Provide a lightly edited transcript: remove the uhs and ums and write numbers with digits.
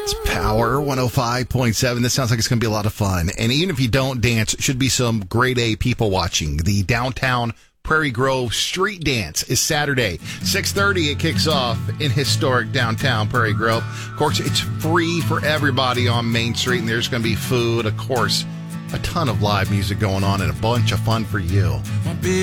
It's Power 105.7. This sounds like it's going to be a lot of fun. And even if you don't dance, it should be some grade A people watching. The downtown Prairie Grove Street Dance is Saturday, 6:30. It kicks off in historic downtown Prairie Grove. Of course, it's free for everybody on Main Street, and there's going to be food, of course, a ton of live music going on, and a bunch of fun for you.